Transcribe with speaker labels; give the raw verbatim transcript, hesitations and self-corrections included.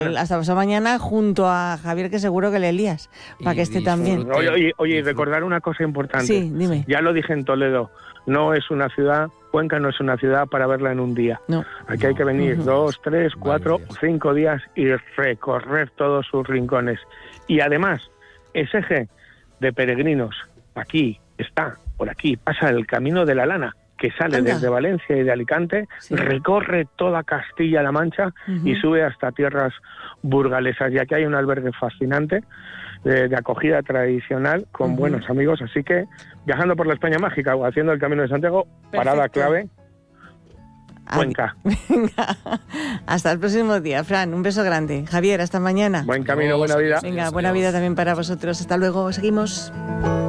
Speaker 1: Hasta pasado mañana junto a Javier, que seguro que le lías, para que esté también.
Speaker 2: Oye, oye, oye, y recordar una cosa importante.
Speaker 1: Sí, dime.
Speaker 2: Ya lo dije en Toledo, no es una ciudad, Cuenca no es una ciudad para verla en un día.
Speaker 1: No.
Speaker 2: Aquí hay que venir
Speaker 1: Uh-huh.
Speaker 2: dos, tres, cuatro
Speaker 3: Vale,
Speaker 2: o cinco días y recorrer todos sus rincones. Y además, ese eje de peregrinos, aquí está, por aquí, pasa el Camino de la Lana, que sale
Speaker 1: Anda.
Speaker 2: desde Valencia y de Alicante,
Speaker 1: Sí.
Speaker 2: recorre toda Castilla-La Mancha
Speaker 1: Uh-huh.
Speaker 2: y sube hasta tierras burgalesas. Y aquí hay un albergue fascinante de, de acogida tradicional con
Speaker 1: Uh-huh.
Speaker 2: buenos amigos. Así que, viajando por la España mágica o haciendo el Camino de Santiago, parada
Speaker 1: Perfecto.
Speaker 2: clave,
Speaker 1: Adi-
Speaker 2: Cuenca.
Speaker 1: Venga, hasta el próximo día, Fran. Un beso grande. Javier, hasta mañana.
Speaker 2: Buen camino,
Speaker 3: Adiós,
Speaker 2: buena vida.
Speaker 3: adiós.
Speaker 1: Venga, buena vida también para vosotros. Hasta luego. Seguimos.